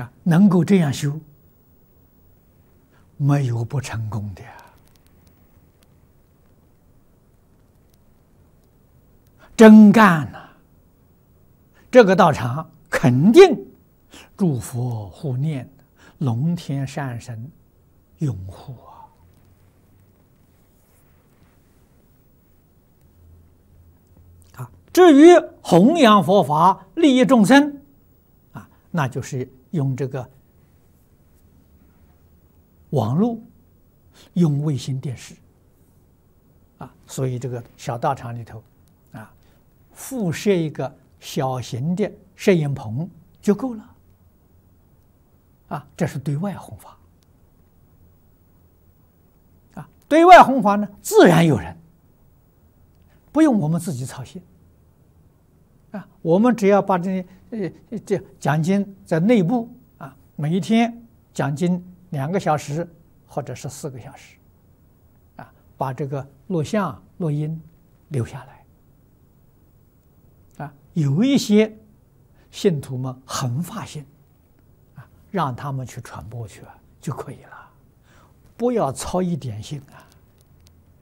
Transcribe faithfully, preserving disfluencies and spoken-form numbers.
啊，能够这样修，没有不成功的呀。真干呐、啊，这个道场肯定诸佛护念，龙天善神拥护啊！啊，至于弘扬佛法、利益众生啊，那就是用这个网络，用卫星电视啊，所以这个小道场里头啊，附设一个小型的摄影棚就够了啊，这是对外弘法啊。对外弘法呢，自然有人，不用我们自己操心啊。我们只要把这呃这讲经在内部啊，每一天讲经两个小时或者是四个小时啊，把这个录像录音留下来啊。有一些信徒们很发心啊，让他们去传播去啊就可以了，不要操一点心啊。